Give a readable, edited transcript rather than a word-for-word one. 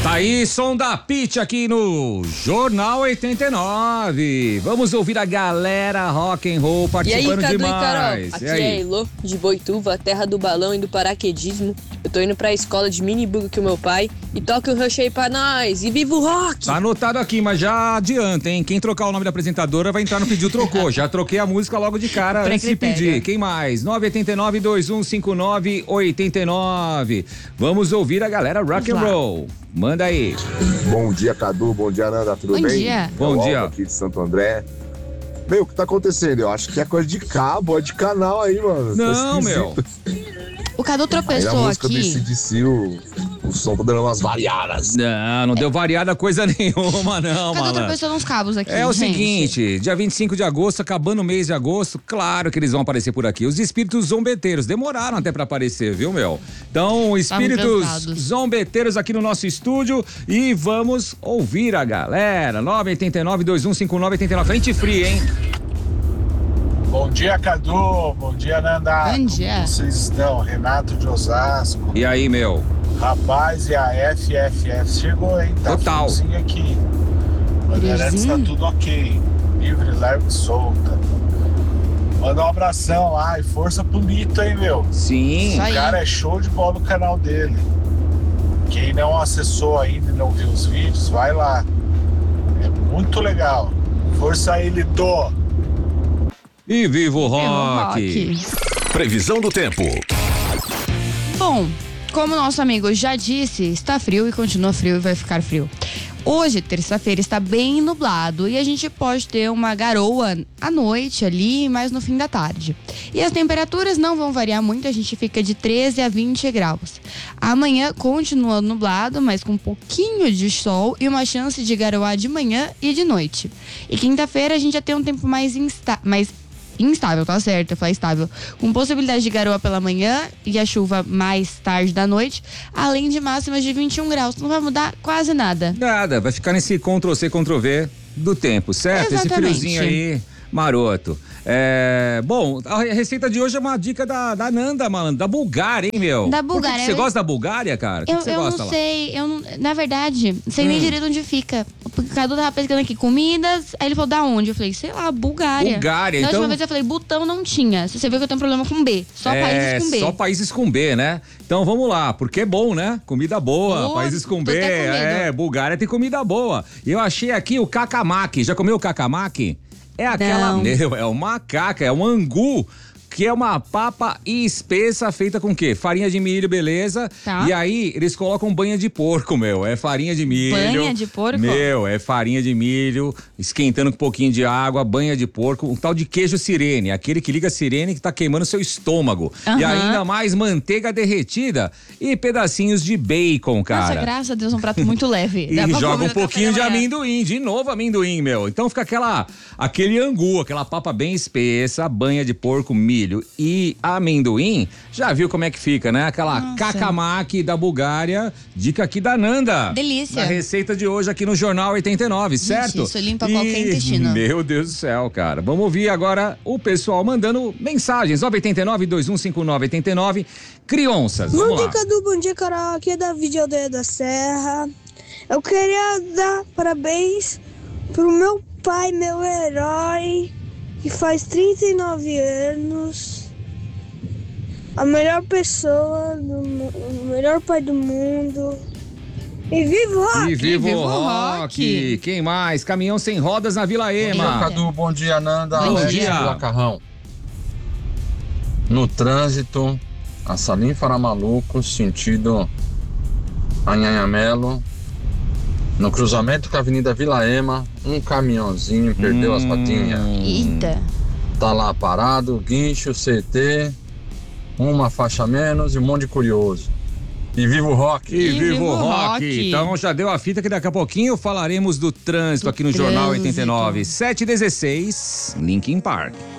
Tá aí, som da Pitty aqui no Jornal 89. Vamos ouvir a galera rock and roll participando demais. E aí, Cadu e Carol, aqui é Elô, de Boituva, terra do balão e do paraquedismo. Eu tô indo pra escola de mini bug com o meu pai e toca o Rush aí pra nós. E viva o rock! Tá anotado aqui, mas já adianta, hein? Quem trocar o nome da apresentadora vai entrar no Pediu Trocou. Já troquei a música logo de cara antes de pedir. Quem mais? 989-2159-89. Vamos ouvir a galera rock and roll. Manda aí. Bom dia, Cadu. Bom dia, Nanda. Tudo bem? Bom dia. Bom dia. Aqui de Santo André. Meu, o que tá acontecendo? Eu acho que é coisa de cabo, é de canal aí, mano. Não, meu. O Cadu tropeçou aí na música aqui. do AC/DC, o som tá dando umas variadas. Não deu variada coisa nenhuma, não, Cadu mano. tropeçou nos cabos aqui, É o gente. seguinte, dia 25 de agosto, acabando o mês de agosto, claro que eles vão aparecer por aqui. Os espíritos zombeteiros demoraram até pra aparecer, viu, meu? Então, espíritos zombeteiros aqui no nosso estúdio e vamos ouvir a galera. 989-2159-89. Frente fria, hein? Bom dia, Cadu. Bom dia, Nanda. Bom dia. Como vocês estão? Renato de Osasco. E aí, meu? Rapaz, e a FFF chegou, hein? Tá Total. friozinho aqui. Bandeirantes tá tudo ok. Livre, leve e solta. Manda um abração lá e força pro Lito, hein, meu? Sim. Isso aí. O cara é show de bola no canal dele. Quem não acessou ainda e não viu os vídeos, vai lá. É muito legal. Força aí, Lito. E viva o rock! Previsão do tempo. Bom, como nosso amigo já disse, está frio e continua frio e vai ficar frio. Hoje, terça-feira, está bem nublado e a gente pode ter uma garoa à noite ali, mas no fim da tarde. E as temperaturas não vão variar muito, a gente fica de 13 a 20 graus. Amanhã continua nublado, mas com um pouquinho de sol e uma chance de garoar de manhã e de noite. E quinta-feira a gente já tem um tempo mais instável, tá certo, eu falei estável, com possibilidade de garoa pela manhã e a chuva mais tarde da noite, além de máximas de 21 graus. Não vai mudar quase nada. Nada, vai ficar nesse Ctrl-C, Ctrl-V do tempo, certo? Exatamente. Esse friozinho aí, maroto. Bom, a receita de hoje é uma dica da Nanda, malandro, da Bulgária, hein, meu? Da Por que Bulgária. você gosta da Bulgária, cara? O que você Eu gosta não lá? sei, na verdade, não sei nem direito onde fica. Porque o Cadu tava pesquisando aqui comidas, aí ele falou da onde? Eu falei, sei lá, Bulgária. Bulgária, Na então... última vez eu falei, Butão não tinha. Você viu que eu tenho um problema com B, só países com B. Só países com B, né? Então vamos lá, porque é bom, né? Comida boa, países com tô B. até com medo. Bulgária tem comida boa. E eu achei aqui o cacamaq. Já comeu o cacamaq? É aquela, Não. é uma caca, é um angu, que é uma papa espessa feita com o quê? Farinha de milho, beleza? Tá. E aí, eles colocam banha de porco, meu. É farinha de milho. Banha de porco? Meu, é farinha de milho, esquentando com um pouquinho de água, banha de porco, um tal de queijo sirene, aquele que liga a sirene que tá queimando seu estômago. E ainda mais manteiga derretida e pedacinhos de bacon, cara. Nossa, graças a Deus, um prato muito leve. E joga um pouquinho de amendoim, de novo amendoim, meu. Então fica aquele angu, aquela papa bem espessa, banha de porco, milho e amendoim. Já viu como é que fica, né? Aquela cacamaq da Bulgária. Dica aqui da Nanda. Delícia. A receita de hoje aqui no Jornal 89, certo? Isso limpa qualquer intestino. Meu Deus do céu, cara. Vamos ouvir agora o pessoal mandando mensagens. 989-2159-89. Crianças, vamos Bom dia, lá. Cadu. Bom dia, Carol. Aqui é Davi de Aldeia da Serra. Eu queria dar parabéns pro meu pai, meu herói, que faz 39 anos. A melhor pessoa, o melhor pai do mundo. E viva o rock! E viva o rock! Quem mais? Caminhão sem rodas na Vila Ema. Bom dia, Cadu. Bom dia, Nanda. Bom Alex dia. do Macarrão. No trânsito, a Salim Faramaluco, sentido Anhanhamelo. No cruzamento com a Avenida Vila Ema, um caminhãozinho perdeu as patinhas. Eita. Tá lá parado, guincho, CT, uma faixa a menos e um monte de curioso. E viva o rock! E viva o rock! Então já deu a fita que daqui a pouquinho falaremos do trânsito aqui no Jornal 89. 7h16, Linkin Park.